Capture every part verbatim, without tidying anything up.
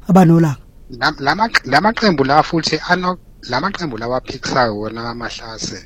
abanolaka lama lamaqembu la futhi ano lamaqembu lawa Pixar wona amahlase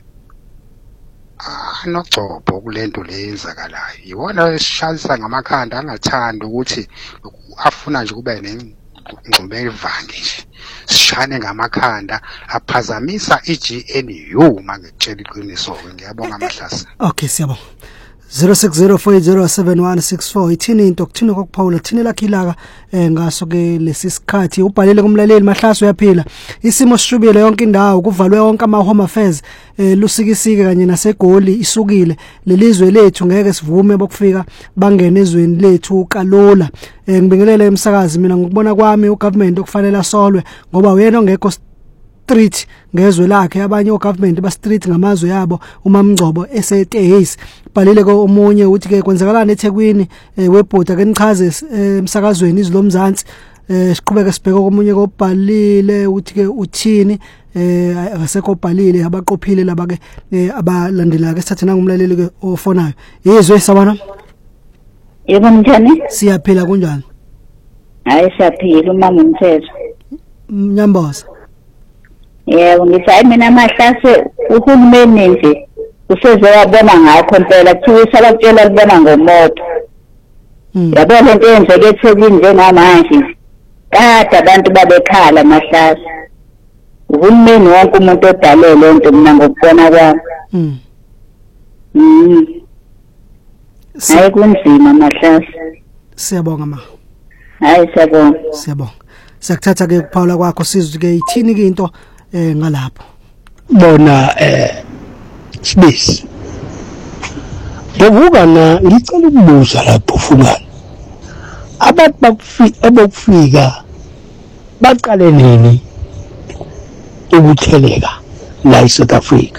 anogcobo kulento leyenzakalayo yiwona esishayisa ngamakhanda angathanda ukuthi afuna nje kube nengcumbe evanga nje sishane ngamakhanda aphazamisa iG N U mangitshela iqiniso ngiyabonga amahlase. Okay siyabonga. zero six zero four eight zero seven one six four ithini into kuthini kokuphawula thini lakhilaka eh ngaso ke lesisikhathi ubhalele kumlaleli Mahlaso uyaphila isimo sishubile yonke indawo kuvalwe yonke ama home affairs eh lusikisike kanye nasegoli isukile lelizwe lethu ngeke sivume bokufika bangene ezweni lethu kalula eh ngibingelele emsakazi mina ngikubona kwami ugovernment okufanele asolwe ngoba uyena ongekho street ngezwe lakhe abanye ogovernment ba street ngamazwe yabo uMamngcobo esetehisi balile ko omunye uthi ke kwenzakalana eThekwini webhoda ke nichaze emsakazweni izilomzansi siqhubeka sibheka komunye kobhalile uthi ke uthini eh akasekho bhalile abaqophile laba ke abalandelayo sithathe nangumlaleli ke ofonayo yezwe sabana yebo njani siyaphila kunjani hayi siyaphila umama umthetho Mnyamboza. Yebo ngisayi mina Mahlase uhulumeni nje useze wabona ngakho impela kuthiwa abakutshela kubona ngomoto. Yabona into eyenzeke eThekwini njengamanje. Kade abantu babekhala Mahlase. Uhulumeni wonke umuntu odale lento mina ngokubona kwami. Mhm. Mhm. Hayi kunzima Mahlase. Siyabonga ma. Hayi siyabonga. Siyabonga. Sakuthatha ke kuphawula kwakho sizwe ke ithini ke into eh ngalapho. Bona eh sibisi. Ngokuba na ngicela ukubuza lapho Fumani. Abantu bakufika abokufika baqale nini ukutheleka la eSouth Africa?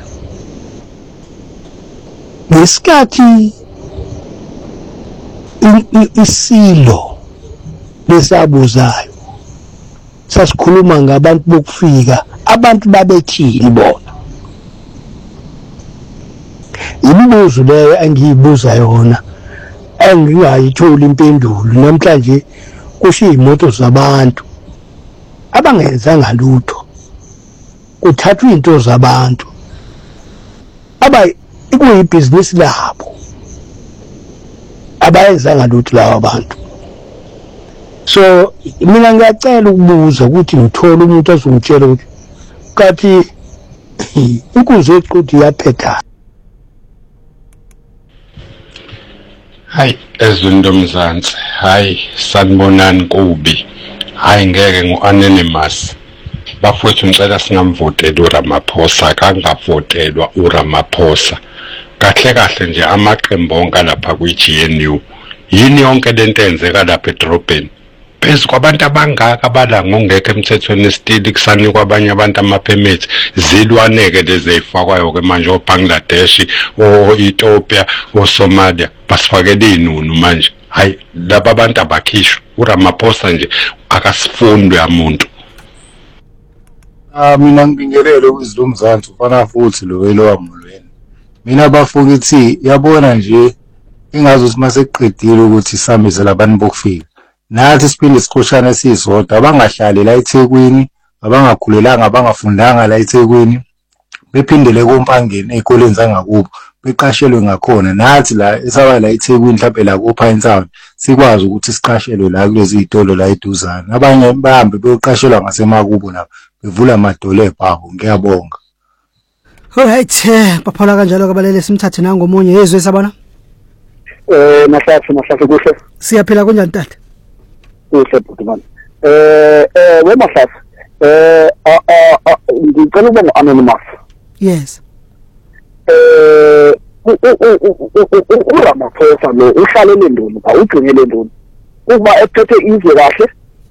Ngesikhathi isilo lesabuzayo sasikhuluma ngabantu bokufika abantu babethini bona imibuzo leyo engiyibuza yona engingayitholi impendulo namhlanje kusho imoto zabantu abangenzanga lutho kuthathwa into zabantu aba ikuyibhizinisi labo abayenzanga lutho lawa abantu. So mina ngiyacela ukubuza ukuthi ngithola umuntu azongitshela ukuthi kathi inkuzo equdi yaphetha. Hayi ezwendomzansi hayi sanibonani kubi hayi ngeke ngu-anonymous bafowethu ngicela singamvoteli uRamaphosa kangavotelwa uRamaphosa kahle kahle nje amaqembu onke lapha kwi-G N U yini yonke lento enzeka lapha edrobheni phezu kwabantu abangaka abala ngongeke emthethweni stili kusani kwabanye abantu ama-permits zilwaneke lezi ezifakwayo ke manje oBangladesh o-Ethiopia o-Somalia basifakele inunu manje hayi laba abantu abakhishwa uRamaphosa nje akasifundwe umuntu. Ah mina ngibingelele ukuzilomzansi ufana futhi lo welo wamulweni mina bafukithi yabona nje ingazo maseqedile ukuthi samize labantu bokufika nathi siphinde sikhoshana sizodwa abangahlali la eThekwini abangakhulelanga abangafundanga la eThekwini bephindele kompangeni ezikoleni zangakubo beqashelwe ngakhona nathi la esaba la eThekwini mhlawumbe la ku Pine Town sikwazi ukuthi siqashelwe la kulezi izitolo la eduzana abanye bahambe beyoqashelwa ngasemakubo nabo bevula amadolebho abo ngiyabonga. Alright baphala kanjalo kabalele simthathe nangomunye yezwe sabona eh Mahlase Mahlase kuhle siyaphila kunjani tata kuhle bhuti eh eh we Mahlase eh ngicela ukuba anonymous. Yes eh uRamaphosa lo uhlalele ndoni ba ugcinele ndoni ukuba ephethe izwe kahle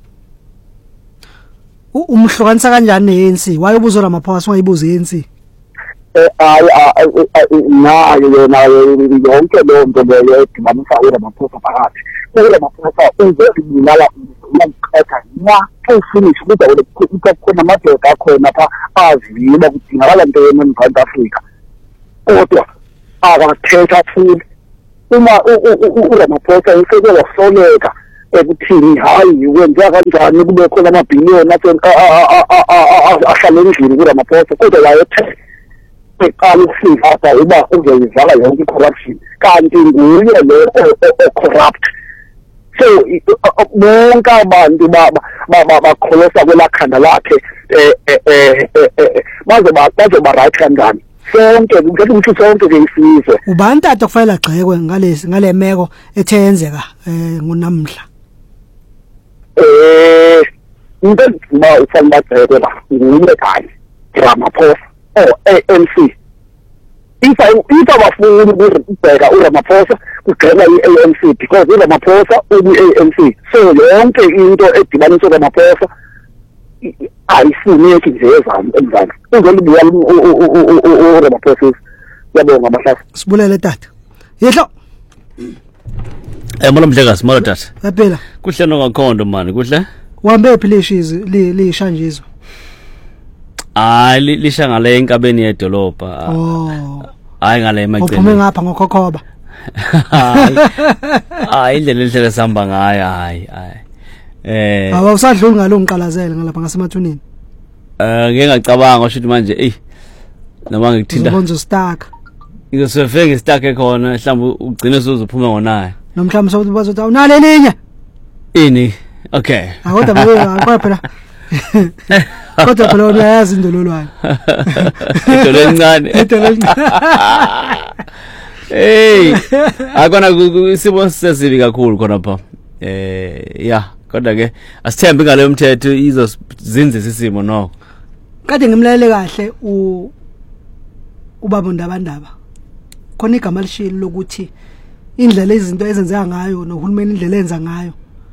umhlukanisa kanjani ne-A N C wayebuza uRamaphosa wayebuza i-A N C eh ay nayo yona yonke lo nto leyo edibanisa uRamaphosa phakathi uRamaphosa uzobulala umqhetha nya ufinish kuba ukuthi khona amadoda akhona pha azima kudingakala into yena eMzantsi Afrika kodwa akathetha futhi uma uRamaphosa useke wasoleka ekuthini hayi wenza kanjani kube khona amabhiliyoni ahlala endlini kuRamaphosa kodwa wayethe eqala ukufika apha uba uzoyivala yonke i-corruption kanti nguye lo o-corrupt. So bonke abantu bakholosa kwelaa khanda lakhe bazoba right kanjani sonke ngithetha ukuthi sonke ke isizwe. Ubani tata kufanele agxekwe ngale ngale meko ethe yenzeka ngunamhla? Eh into ba ufanele bagxekwe la nguye kanye Ramaphosa or A N C. If I if abafuni ukubheka uRamaphosa kugxeka i-A N C because uRamaphosa uyi-A N C, so yonke into edibanisa uRamaphosa ayifuneki nje ezami emzansi uzolibuya uRamaphosa. Yabonga Mahlasa. Sibulele tata. Yehlo. Eh mola mhlekazi mola tata. Yaphela. Kuhle nokakhondo mani kuhle? Uhambe phi lishizi lishanjizwa? Hayi lisha ngale enkabeni yedolobha. Oh. Hayi ngale emagcini. Uphume ngapha ngokhokhoba. Hayi indlela indlela sihamba ngayo hayi hayi. Eh. Awu usadluli ngalo ngiqalazele ngalapha ngasemathuneni. Eh ngeke ngacabanga ukuthi manje eh noma ngikuthinta. Ubonza stuck. Ngizofike ngistuck ekhona mhlawumbe ugcine uzophuma ngonayo. Nomhlawumbe sokuthi bazothi awunale linye. Ini? Okay. Akodwa babe akwa phela. Kodwa phela uyayazi indololwayo. Idolo encane. Idolo encane. Hey, akona isimo sesibi kakhulu khona pha. Eh, yeah, kodwa ke asithembe ngale umthetho izozinze sisimo no. Kade ngimlalele kahle u ubaba Ndabandaba. Khona igama lishilo lokuthi indlela izinto ezenzeka ngayo nohulumeni indlela enza ngayo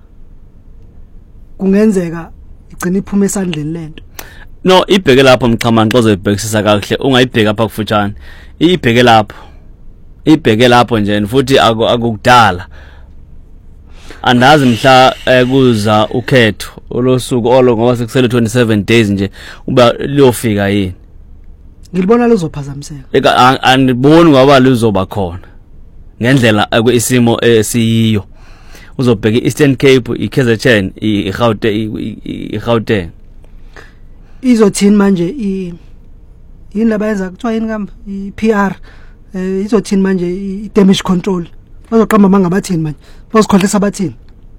kungenzeka igcina iphume esandleni lento. No, ibheke lapho mchamani ozoyibhekisisa kahle ungayibheka apha kufutshane. Ibheke lapho. Ibheke lapho nje futhi akukudala. Andazi mhla kuza ukhetho olosuku olo ngoba sekusele twenty-seven days nje uba liyofika yini. Ngilibona luzophazamiseka. Eka andiboni ngoba luzoba khona. Ngendlela isimo esiyiyo. Uzobheka iEastern Cape, iKaizer Chiefs, iGauteng, iGauteng. Izothini manje i yini labayenza kuthiwa yini ngamba iP R eh izothini manje i-damage control. Bazoqamba mangabathini manje. Bazikhohlisa abathini.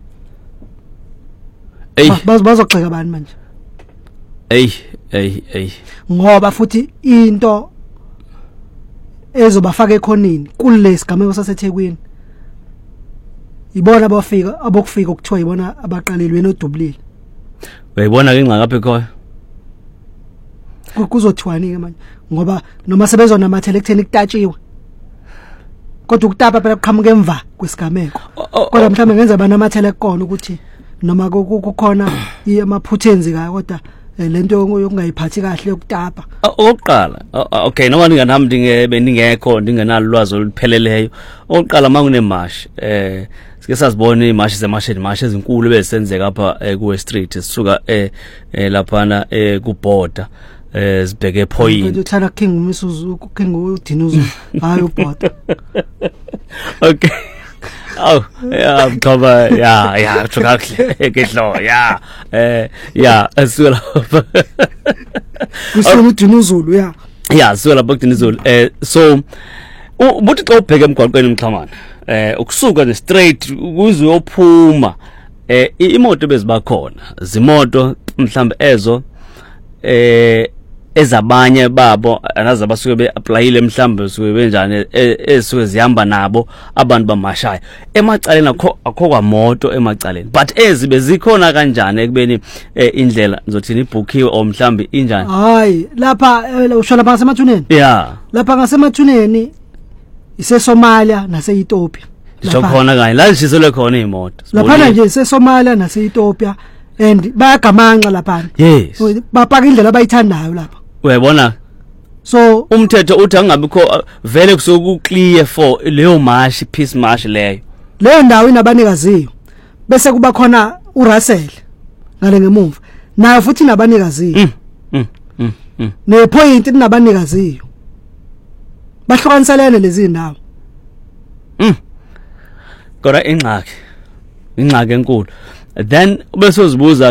Ey bazoxeka abantu manje. Ey ey ey. Ngoba futhi into ezobafaka ekhonini kulesigameko saseThekwini. Ibona abafika abokufika ukuthiwa ibona abaqalelwe nodublile. Uyibona ke ngakaphi khona? Kuzothiwani ke manje ngoba noma sebezona mathele ekutheni kutatshiwe. Kodwa ukutapa phela kuqhamuka emva kwesigameko. Kodwa mhlawumbe ngenza bana amathele ekona ukuthi noma kukhona amaphutha enzikayo kodwa lento yokungayiphathi kahle yokutapa. Oqala okay noma ngingahambi ngebe ningekho ndingenalo ulwazi olupheleleyo. Oqala mangune mash eh sike sasibona imashi zemashini mashi ezinkulu bezisenzeka apha ku West Street sisuka eh laphana eh ku border eh sibheke point uthana King umisuzu King uDinuzo hayi ubhoda. Okay. Oh yeah mkhaba yeah yeah thukahle ekehlo yeah eh yeah asula kusho uDinuzulu yeah yeah sula bokudinuzulu eh so ubuthi xa ubheke emgwaqweni mxhamana eh ukusuka nje straight kuze uyophuma eh imoto bezibakhona zimoto mhlambe ezo eh ezabanye babo anaza basuke beapplyile mhlambe suke benjani esuke zihamba nabo abantu bamashaya emacaleni akho akho kwamoto emacaleni but ezibe zikhona kanjani ekubeni indlela ngizothina ibookiwe o mhlambe injani. Hayi lapha usho lapha ngasemathuneni yeah lapha ngasemathuneni ise Somalia nase Ethiopia sokhona kanye la shisele khona imoto lapha nje ise Somalia nase Ethiopia and bayagamanxa lapha. Yes bapaka indlela abayithandayo lapha uyabona. So umthetho uthi angabikho vele kusuku clear for leyo march peace march leyo leyo ndawo inabanikaziyo bese kuba khona uRussell ngale ngemuva nayo futhi inabanikaziyo mm mm mm ne point inabanikaziyo bahlukaniselene lezi ndawo. mm kodwa ingxaki ingxaki enkulu then bese uzibuza